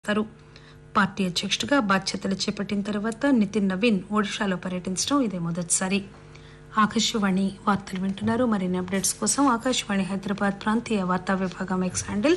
చేస్తారు. పార్టీ అధ్యక్షుడిగా బాధ్యతలు చేపట్టిన తర్వాత నితిన్ నవీన్ ఒడిషాలో పర్యటించడం ఇదే మొదటిసారి. ఆకాశవాణి వార్తలు వింటున్నారు. మరిన్ని అప్డేట్స్ కోసం ఆకాశవాణి హైదరాబాద్ ప్రాంతీయ వార్తా విభాగం ఎక్స్ హ్యాండిల్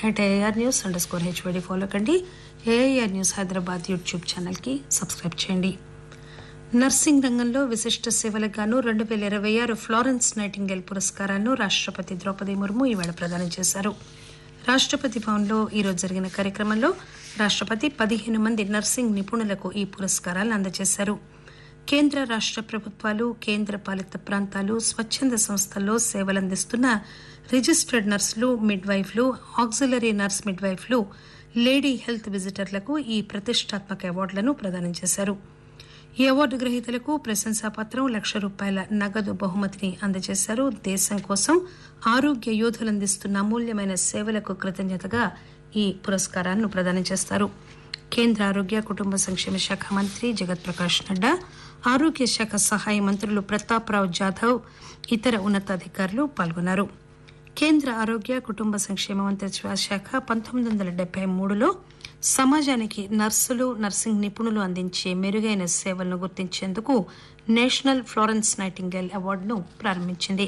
@AIRnews_HYD ఫాలో కండి. ఏఐఆర్ న్యూస్ హైదరాబాద్ యూట్యూబ్ ఛానల్కి సబ్స్క్రైబ్ చేయండి. నర్సింగ్ రంగంలో విశిష్ట సేవలకు గాను 2026 ఫ్లారెన్స్ నైటింగేల్ పురస్కారాలను రాష్టపతి ద్రౌపది ముర్ము ఈవేళ ప్రదానం చేశారు. రాష్టపతి భవన్లో ఈరోజు జరిగిన కార్యక్రమంలో రాష్టపతి 15 మంది నర్సింగ్ నిపుణులకు ఈ పురస్కారాలను అందజేశారు. కేంద్ర రాష్ట ప్రభుత్వాలు, కేంద్ర పాలిత ప్రాంతాలు, స్వచ్చంద సంస్థల్లో సేవలందిస్తున్న రిజిస్టర్డ్ నర్సులు, మిడ్వైఫ్లు, ఆక్సిలరీ నర్స్ మిడ్వైఫ్లు, లేడీ హెల్త్ విజిటర్లకు ఈ ప్రతిష్టాత్మక అవార్డులను ప్రదానం చేశారు. ఈ అవార్డు గ్రహీతలకు ప్రశంసాపత్రం, ₹1,00,000 నగదు బహుమతిని అందజేశారు. దేశం కోసం ఆరోగ్య యోధులు అందిస్తున్న అమూల్యమైన సేవలకు కృతజ్ఞతగా ఈ పురస్కారాలను ప్రదానం చేస్తారు. కేంద్ర ఆరోగ్య కుటుంబ సంక్షేమ శాఖ మంత్రి జగత్ ప్రకాష్ నడ్డా, ఆరోగ్య శాఖ సహాయ మంత్రులు ప్రతాప్రావ్ జాధవ్, ఇతర ఉన్నతాధికారులు పాల్గొన్నారు. కేంద్ర ఆరోగ్య కుటుంబ సంక్షేమ మంత్రిత్వ శాఖ 1973లో సమాజానికి నర్సులు, నర్సింగ్ నిపుణులు అందించే మెరుగైన సేవలను గుర్తించేందుకు నేషనల్ ఫ్లారెన్స్ నైటింగేల్ అవార్డును ప్రారంభించింది.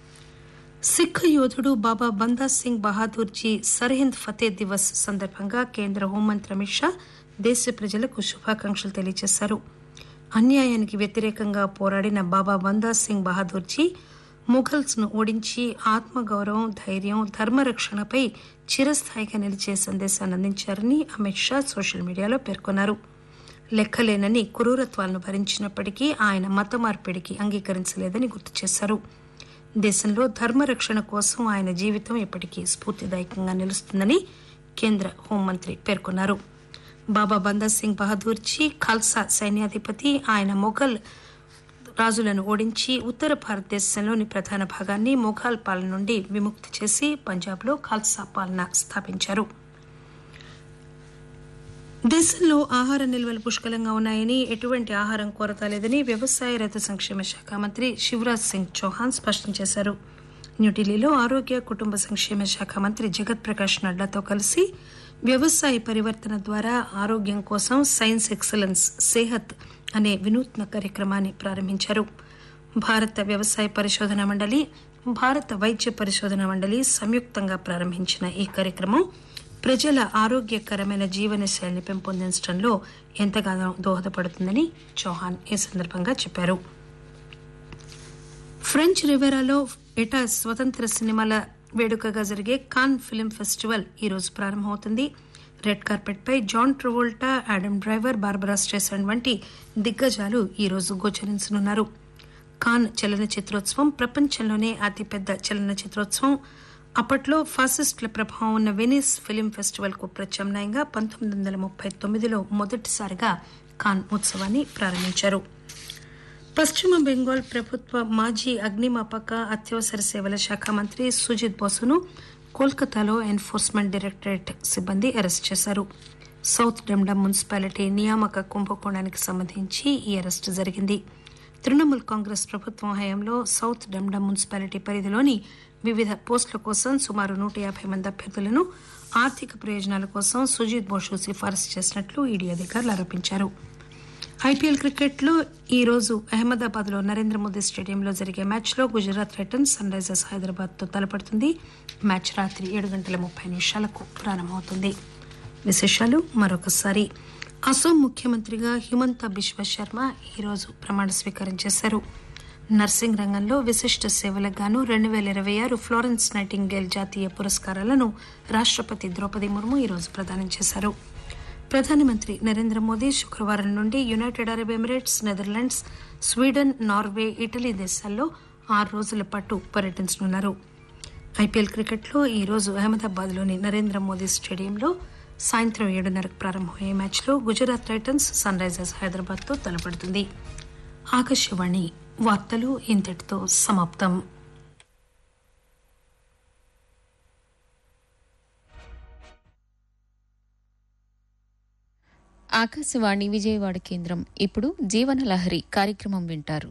సిక్ యోధుడు బాబా బందా సింగ్ బహాదూర్జీ సర్హింద్ ఫతే దివస్ సందర్భంగా కేంద్ర హోంమంత్రి అమిత్ షా దేశ ప్రజలకు శుభాకాంక్షలు తెలియజేశారు. అన్యాయానికి వ్యతిరేకంగా పోరాడిన బాబా బందా సింగ్ బహాదూర్జీ ముఘల్స్ ను ఓడించి ఆత్మగౌరవం, ధైర్యం, ధర్మరక్షణపై చిరస్థాయిగా నిలిచే సందేశాన్ని అందించారని అమిత్ షా సోషల్ మీడియాలో పేర్కొన్నారు. లెక్కలేనని క్రూరత్వాలను భరించినప్పటికీ ఆయన మత మార్పిడికి అంగీకరించలేదని గుర్తు చేశారు. దేశంలో ధర్మరక్షణ కోసం ఆయన జీవితం ఎప్పటికీ స్ఫూర్తిదాయకంగా నిలుస్తుందని కేంద్ర హోంమంత్రి పేర్కొన్నారు. బాబా బందా సింగ్ బహదూర్జీ ఖాల్సా సైన్యాధిపతి. ఆయన మొఘల్ రాజులను ఓడించి ఉత్తర భారతదేశంలోని ప్రధాన భాగాన్ని మొఘల్ పాలన నుండి విముక్తి చేసి పంజాబ్లో ఖాల్సా పాలన స్థాపించారు. దేశంలో ఆహార నిల్వలు పుష్కలంగా ఉన్నాయని, ఎటువంటి ఆహారం కొరత లేదని వ్యవసాయ రైతు సంక్షేమ శాఖ మంత్రి శివరాజ్ సింగ్ చౌహాన్ స్పష్టం చేశారు. న్యూఢిల్లీలో ఆరోగ్య కుటుంబ సంక్షేమ శాఖ మంత్రి జగత్ ప్రకాష్ నడ్డాతో కలిసి వ్యవసాయ పరివర్తన ద్వారా ఆరోగ్యం కోసం సైన్స్ ఎక్సలెన్స్ సేహత్ అనే వినూత్న కార్యక్రమాన్ని ప్రారంభించారు. భారత వ్యవసాయ పరిశోధన మండలి, భారత వైద్య పరిశోధన మండలి సంయుక్తంగా ప్రారంభించిన ఈ కార్యక్రమం ప్రజల ఆరోగ్యకరమైన జీవనశైలిని పెంపొందించడంలో ఎంతగానో దోహదపడుతుందని చౌహాన్ ఈ సందర్భంగా చెప్పారు. ఫ్రెంచ్ రివెరాలో ఏటా స్వతంత్ర సినిమాల వేడుకగా జరిగే కాన్ ఫిల్మ్ ఫెస్టివల్ ఈ రోజు ప్రారంభమవుతుంది. రెడ్ కార్పెట్ పై John Travolta, Adam driver, Barbara స్ట్రైసండ్ వంటి దిగ్గజాలు ఈ రోజు గోచరించనున్నారు. కాన్ చలనచిత్రోత్సవం ప్రపంచంలోనే అతిపెద్ద చలనచిత్రోత్సవం. అప్పట్లో ఫాసిస్టుల ప్రభావం ఉన్న వెనిస్ ఫిల్మ్ ఫెస్టివల్ కు ప్రత్యామ్నాయంగా 1939లో మొదటిసారిగా కాన్ ఉత్సవాన్ని ప్రారంభించారు. పశ్చిమ బెంగాల్ ప్రభుత్వ మాజీ అగ్నిమాపక అత్యవసర సేవల శాఖ మంత్రి సుజిత్ బోసును కోల్కతాలో ఎన్ఫోర్స్మెంట్ డైరెక్టరేట్ సిబ్బంది అరెస్ట్ చేశారు. సౌత్ డమ్డమ్ మున్సిపాలిటీ నియామక కుంభకోణానికి సంబంధించి ఈ అరెస్టు జరిగింది. తృణమూల్ కాంగ్రెస్ ప్రభుత్వం హయాంలో సౌత్ డమ్డమ్ మున్సిపాలిటీ పరిధిలోని వివిధ పోస్టుల కోసం సుమారు 150 మంది అభ్యర్థులను ఆర్థిక ప్రయోజనాల కోసం సుజిత్ బోసు సిఫారసు చేసినట్లు ఈడీ అధికారులు ఆరోపించారు. ఐపీఎల్ క్రికెట్లో ఈ రోజు అహ్మదాబాద్ లో నరేంద్ర మోదీ స్టేడియంలో జరిగే మ్యాచ్లో Gujarat Titans sun Risers Hyderabad తో తలపడుతుంది. మ్యాచ్ రాత్రి 7:30 ప్రారంభమవుతుంది. విశేషాలు మరొకసారి. అసోం ముఖ్యమంత్రిగా హిమంత బిశ్వ శర్మ ఈరోజు ప్రమాణ స్వీకారం చేశారు. నర్సింగ్ రంగంలో విశిష్ట సేవలకు గాను 2026 ఫ్లారెన్స్ నైటింగేల్ జాతీయ పురస్కారాలను రాష్టపతి ద్రౌపది ముర్ము ఈరోజు ప్రదానం చేశారు. ప్రధానమంత్రి నరేంద్ర మోదీ శుక్రవారం నుండి United Arab Emirates, Netherlands, Sweden, Norway, Italy దేశాల్లో 6 రోజుల పాటు పర్యటించనున్నారు. ఐపీఎల్ క్రికెట్లో ఈ రోజు అహ్మదాబాద్లోని నరేంద్ర మోదీ స్టేడియంలో సాయంత్రం 7:30 ప్రారంభమయ్యే మ్యాచ్లో Gujarat Titans sun Risers Hyderabad తో తలపడుతుంది. ఆకాశవాణి వార్తలు ఇంతటితో సమాప్తం. ఆకాశవాణి విజయవాడ కేంద్రం. ఇప్పుడు జీవనలహరి కార్యక్రమం వింటారు.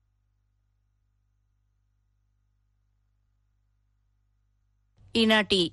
ఈనాటి